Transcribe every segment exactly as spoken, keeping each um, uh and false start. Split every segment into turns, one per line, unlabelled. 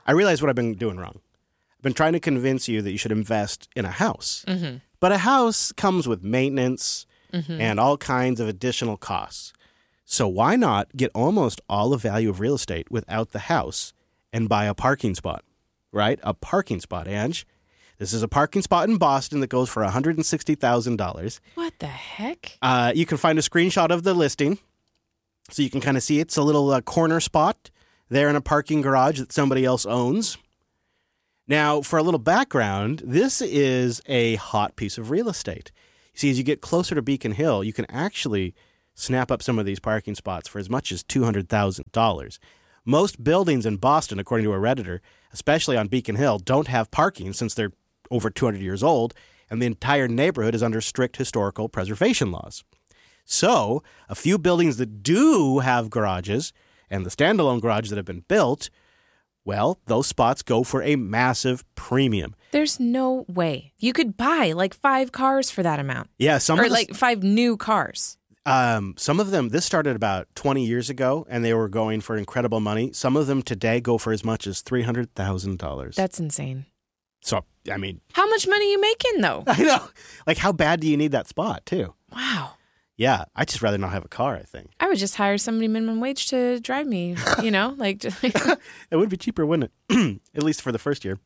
I realize what I've been doing wrong. I've been trying to convince you that you should invest in a house.
Mm-hmm.
But a house comes with maintenance
mm-hmm.
and all kinds of additional costs. So why not get almost all the value of real estate without the house and buy a parking spot, right? A parking spot, Ange. This is a parking spot in Boston that goes for one hundred sixty thousand dollars.
What the heck?
Uh, you can find a screenshot of the listing so you can kind of see it's a little uh, corner spot there in a parking garage that somebody else owns. Now, for a little background, this is a hot piece of real estate. You see, as you get closer to Beacon Hill, you can actually snap up some of these parking spots for as much as two hundred thousand dollars. Most buildings in Boston, according to a Redditor, especially on Beacon Hill, don't have parking since they're over two hundred years old, and the entire neighborhood is under strict historical preservation laws. So, a few buildings that do have garages, and the standalone garages that have been built, well, those spots go for a massive premium.
There's no way. You could buy like five cars for that amount.
Yeah, some
or
of the,
like five new cars.
Um, some of them, this started about twenty years ago, and they were going for incredible money. Some of them today go for as much as three hundred thousand dollars.
That's insane.
So, I mean...
How much money are you making, though?
I know. Like, how bad do you need that spot, too?
Wow.
Yeah, I'd just rather not have a car, I think.
I would just hire somebody minimum wage to drive me, you know? like. Just,
it would be cheaper, wouldn't it? At least for the first year.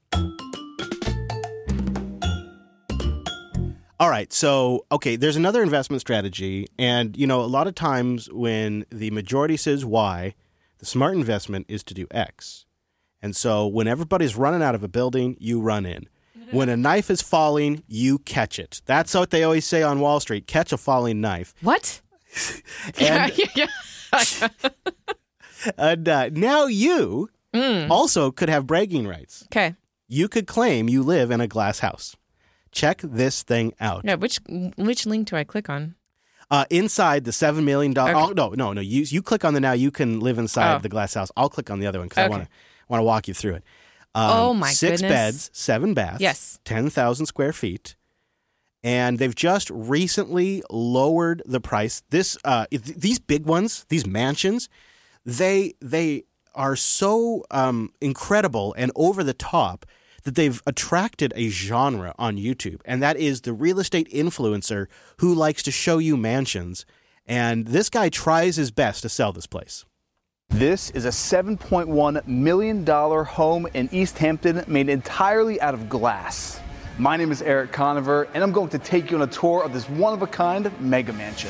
All right, so, okay, there's another investment strategy, and, you know, a lot of times when the majority says Y, the smart investment is to do X. And so when everybody's running out of a building, you run in. When a knife is falling, you catch it. That's what they always say on Wall Street, catch a falling knife.
What?
and
yeah, yeah.
and uh, now you
mm.
also could have bragging rights.
Okay.
You could claim you live in a glass house. Check this thing out.
Yeah, which which link do I click on?
Uh, inside the seven million dollars.
Okay.
Oh, no, no, no. You you click on the now you can live inside
oh.
the glass house. I'll click on the other one because
okay.
I want to want to walk you through it. Um,
oh, my
six
goodness.
Six beds, seven baths.
Yes.
ten thousand square feet. And they've just recently lowered the price. This, uh, th- these big ones, these mansions, they they are so um, incredible and over the top that they've attracted a genre on YouTube, and that is the real estate influencer who likes to show you mansions. And this guy tries his best to sell this place.
This is a seven point one million dollars home in East Hampton made entirely out of glass. My name is Eric Conover, and I'm going to take you on a tour of this one-of-a-kind mega mansion.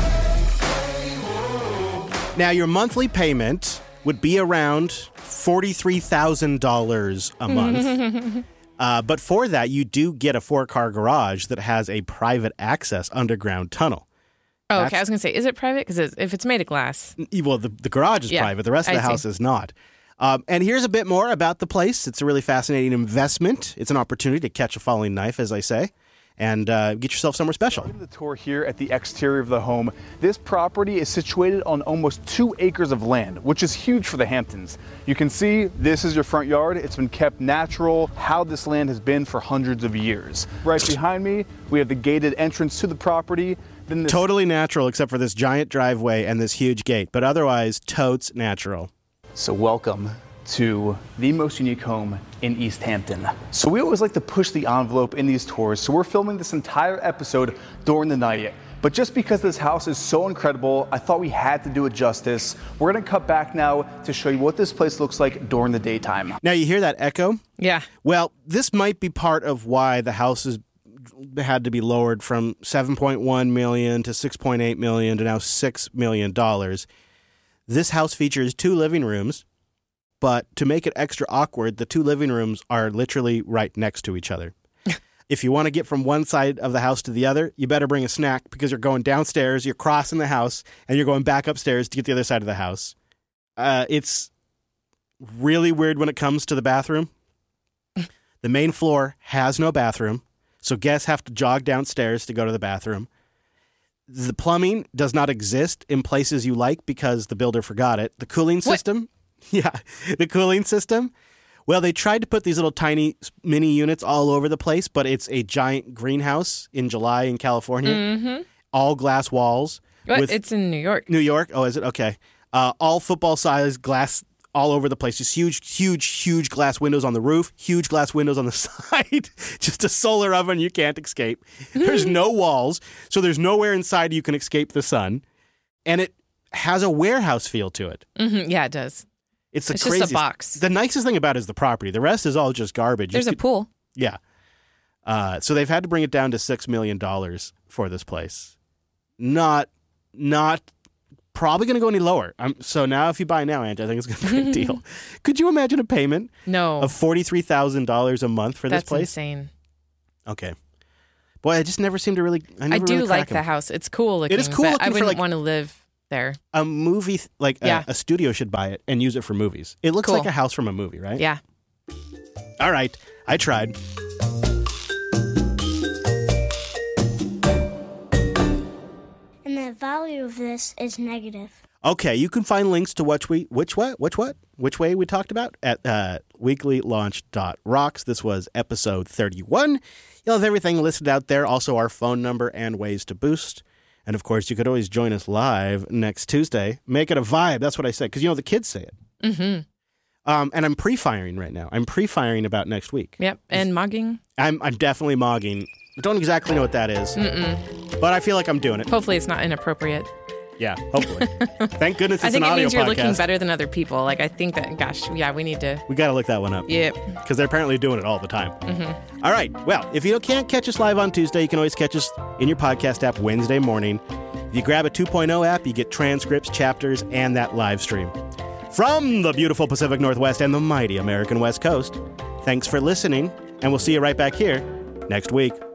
Now, your monthly payment would be around forty-three thousand dollars a month. uh, but for that, you do get a four-car garage that has a private access underground tunnel.
Oh,
That's,
okay. I was going to say, is it private? Because if it's made of glass.
Well, the, the garage is
yeah,
private. The rest of the
I
house
see.
is not. Um, and here's a bit more about the place. It's a really fascinating investment. It's an opportunity to catch a falling knife, as I say, and uh, get yourself somewhere special.
Starting the tour here at the exterior of the home, this property is situated on almost two acres of land, which is huge for the Hamptons. You can see this is your front yard. It's been kept natural, how this land has been for hundreds of years. Right behind me, we have the gated entrance to the property. Then this
Totally natural, except for this giant driveway and this huge gate, but otherwise, totes natural.
So welcome to the most unique home in East Hampton. So we always like to push the envelope in these tours, so we're filming this entire episode during the night. But just because this house is so incredible, I thought we had to do it justice. We're gonna cut back now to show you what this place looks like during the daytime.
Now, you hear that echo?
Yeah.
Well, this might be part of why the house has had to be lowered from seven point one million dollars to six point eight million dollars to now six million dollars. This house features two living rooms, but to make it extra awkward, the two living rooms are literally right next to each other. If you want to get from one side of the house to the other, you better bring a snack because you're going downstairs, you're crossing the house, and you're going back upstairs to get the other side of the house. Uh, it's really weird when it comes to the bathroom. The main floor has no bathroom, so guests have to jog downstairs to go to the bathroom. The plumbing does not exist in places you like because the builder forgot it. The cooling system, what? yeah, the cooling system. Well, they tried to put these little tiny mini units all over the place, but it's a giant greenhouse in July in California.
Mm-hmm.
All glass walls.
What?
With
It's in New York.
New York? Oh, is it? Okay. Uh, all football-sized glass all over the place. Just huge, huge, huge glass windows on the roof, huge glass windows on the side. Just a solar oven you can't escape. There's no walls, so there's nowhere inside you can escape the sun. And it has a warehouse feel to it.
Mm-hmm. Yeah, it does.
It's the
It's
craziest.
just a box.
The nicest thing about it is the property. The rest is all just garbage. You
There's a
could-
pool.
Yeah. Uh, so they've had to bring it down to six million dollars for this place. Not, not probably going to go any lower. Um, so now if you buy now, Aunt, I think it's going to be a great deal. Could you imagine a payment
No.
of forty-three thousand dollars a month for
That's
this place?
insane.
Okay. Boy, I just never seem to really, I,
I
never
do
really
like
crack 'em.
the house. It's cool looking.
It is cool
but
looking
I
for,
wouldn't
like-
want to live there.
A movie, th- like
Yeah.
a, a studio should buy it and use it for movies. It looks
Cool.
like a house from a movie, right?
Yeah.
All right. I tried.
And the value of this is negative.
Okay, you can find links to which we which what which what which way we talked about at uh, weekly launch dot rocks. This was episode thirty-one. You'll have everything listed out there. Also, our phone number and ways to boost. And of course, you could always join us live next Tuesday. Make it a vibe. That's what I said because you know the kids say it.
Mm-hmm.
Um, and I'm pre-firing right now. I'm pre-firing about next week.
Yep. And mugging.
I'm I'm definitely mogging. I don't exactly know what that is,
Mm-mm.
but I feel like I'm doing it.
Hopefully, it's not inappropriate.
Yeah, hopefully. Thank goodness it's
I think
an
it
audio
means you're
podcast.
looking better than other people. Like, I think that, gosh, yeah, we need to.
We got to look that one up.
Yep.
Because they're apparently doing it all the time.
Mm-hmm.
All right. Well, if you can't catch us live on Tuesday, you can always catch us in your podcast app Wednesday morning. If you grab a two point oh app, you get transcripts, chapters, and that live stream. From the beautiful Pacific Northwest and the mighty American West Coast, thanks for listening, and we'll see you right back here next week.